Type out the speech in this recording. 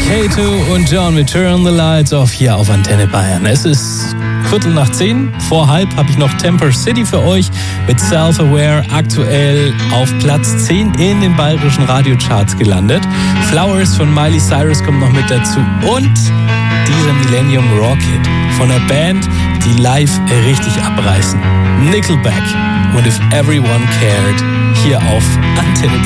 K2 und John mit Turn the Lights Off hier auf Antenne Bayern. Es ist 9:15, vor halb habe ich noch Temper City für euch mit Self-Aware, aktuell auf Platz 10 in den bayerischen Radiocharts gelandet. Flowers von Miley Cyrus kommt noch mit dazu und dieser Millennium Rocket von einer Band, die live richtig abreißen. Nickelback und If Everyone Cared hier auf Antenne Bayern.